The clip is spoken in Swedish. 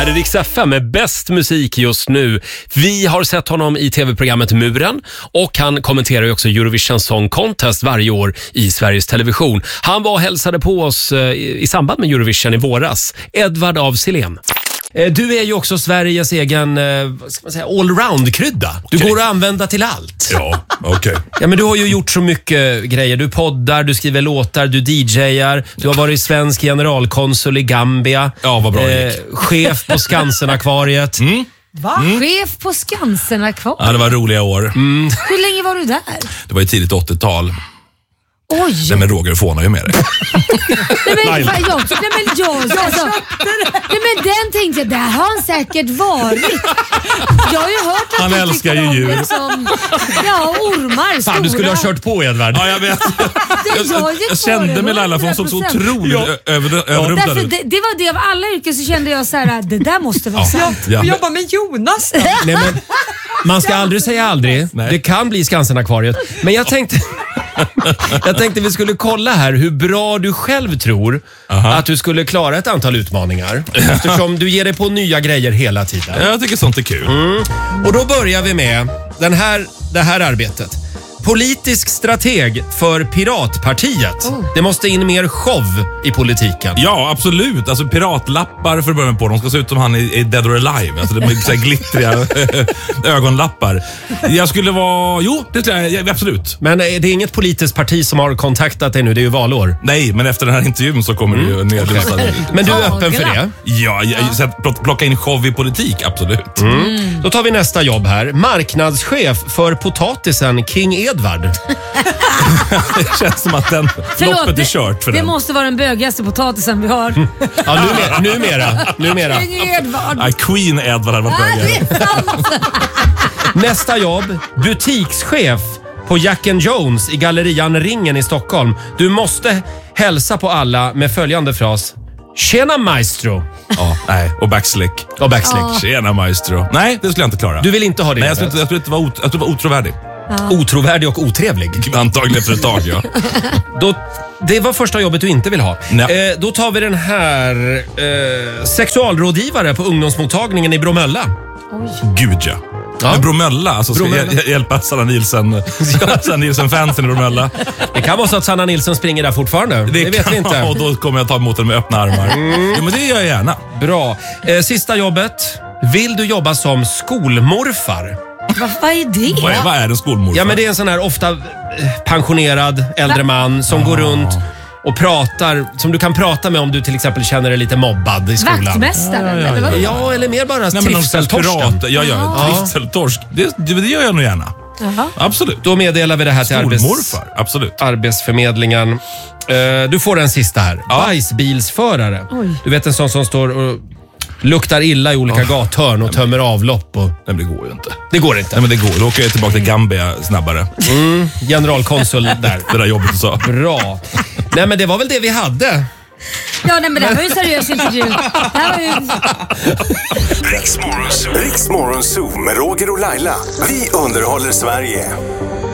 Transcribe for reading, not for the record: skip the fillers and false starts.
Här är Rix FM med bäst musik just nu. Vi har sett honom i tv-programmet Muren och han kommenterar ju också Eurovision Song Contest varje år i Sveriges Television. Han var och hälsade på oss i samband med Eurovision i våras. Edvard af Sillén. Du är ju också Sveriges egen allround-krydda. Du går att använda till allt. Ja, okej. Ja, men du har ju gjort så mycket grejer. Du poddar, du skriver låtar, du DJar. Du har varit svensk generalkonsul i Gambia. Ja, vad bra det gick. Chef på Skansen-akvariet. Va? Chef på Skansen-akvariet? Ja, det var roliga år. Hur länge var du där? Det var i tidigt 80-tal. Oj! Nej, men Roger fånar ju med det. Nej men den tänkte jag, där har han säkert varit. Jag har ju hört att han älskar ju djur. Liksom, ormar, stora. Fan, du skulle ha kört på, Edvard. Ja, jag vet. Jag kände mig Laila, för hon såg så otroligt överrumplad ut. Det var det, av alla yrken så kände jag så här: det där måste vara sant. Jag jobbar med Jonas. Nej, men man ska aldrig säga aldrig. Nej. Det kan bli Skansen-akvariet. Men jag tänkte vi skulle kolla här hur bra du själv tror att du skulle klara ett antal utmaningar. Eftersom du ger dig på nya grejer hela tiden. Jag tycker sånt är kul. Och då börjar vi med det här arbetet. Politisk strateg för Piratpartiet. Det måste in mer show i politiken. Ja, absolut. Alltså piratlappar för att börja med på. De ska se ut som han i Dead or Alive. Alltså det är så här glittriga ögonlappar. Jag skulle vara... Jo, det tror jag absolut. Men det är inget politiskt parti som har kontaktat dig nu. Det är ju valår. Nej, men efter den här intervjun så kommer det ju nedlusad. Men du är öppen för det? Ja, plocka in show i politik, absolut. Då tar vi nästa jobb här. Marknadschef för potatisen King Edvard. Det känns som att loppet är kört för det den. måste vara den bögigaste potatisen vi har. Ja, numera. King Edvard. Ja, Queen Edvard hade varit bögig. Nästa jobb. Butikschef på Jack & Jones i Gallerian Ringen i Stockholm. Du måste hälsa på alla med följande fras. Tjena maestro. Ja, nej. Och backslick. Tjena maestro. Nej, det skulle jag inte klara. Du vill inte ha det? Nej, jag skulle inte vara otrovärdig. Otrovärdig och otrevlig. Antagligen för ett tag, ja. Det var första jobbet du inte vill ha. Då tar vi den här sexualrådgivare på ungdomsmottagningen i Bromölla. Gud, ja. Men Bromölla, alltså ska jag hjälpa Sanna Nielsen-fansen i Bromölla. Det kan vara så att Sanna Nielsen springer där fortfarande. Det vet vi inte. Och då kommer jag ta emot den med öppna armar. Jo, men det gör jag gärna. Bra. Sista jobbet. Vill du jobba som skolmorfar? Vad är det? Vad är en skolmorfar? Ja, men det är en sån här ofta pensionerad äldre man som går runt och pratar, som du kan prata med om du till exempel känner dig lite mobbad i skolan. Vaktmästaren? Ja, eller mer bara trivseltorsken. Trivseltorsk. Det gör jag nog gärna. Absolut. Då meddelar vi det här till absolut. Arbetsförmedlingen. Du får den sista här. Bajsbilsförare. Du vet, en sån som står och luktar illa i olika gathörn och tömmer avlopp. Och... Nej, det går ju inte. Det går inte. Nej, men det går. Då åker jag tillbaka till Gambia snabbare. Generalkonsul där. Det där jobbet du sa. Bra. Nej, men det var väl det vi hade. Ja, nej, men det här var ju en seriös intervju. Det här var ju... Rix Morgon Zoo med Roger och Laila. Vi underhåller Sverige.